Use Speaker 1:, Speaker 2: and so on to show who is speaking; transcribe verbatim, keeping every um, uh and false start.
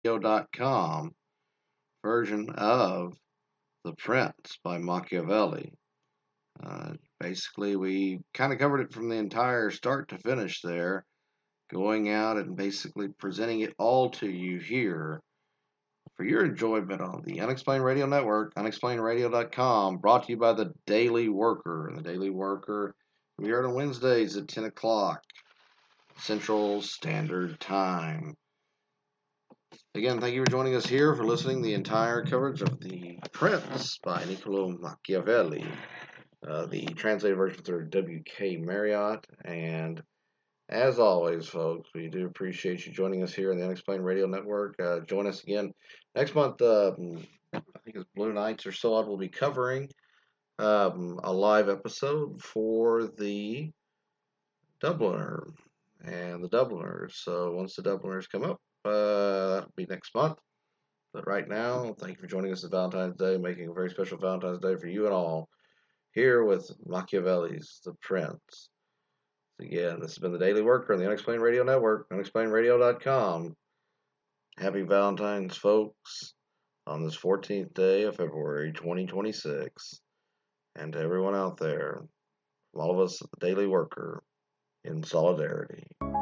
Speaker 1: dot com version of The Prince by Machiavelli. Uh, basically, we kind of covered it from the entire start to finish there, going out and basically presenting it all to you here for your enjoyment on the Unexplained Radio Network, unexplained radio dot com, brought to you by the Daily Worker. And the Daily Worker, we heard on Wednesdays at ten o'clock Central Standard Time. Again, thank you for joining us here for listening to the entire coverage of The Prince by Niccolo Machiavelli. Uh, the translated versions are W K Marriott. And as always, folks, we do appreciate you joining us here on the Unexplained Radio Network. Uh, join us again next month. Um, I think it's Blue Nights or so on. We'll be covering um, a live episode for the Dubliner and the Dubliners. So once the Dubliners come up, uh, that'll be next month. But right now, thank you for joining us this Valentine's Day, making a very special Valentine's Day for you and all, here with Machiavelli's The Prince. So again, this has been the Daily Worker on the Unexplained Radio Network, unexplained radio dot com. Happy Valentine's, folks, on this fourteenth day of February twenty twenty-six. And to everyone out there, from all of us at the Daily Worker, in solidarity.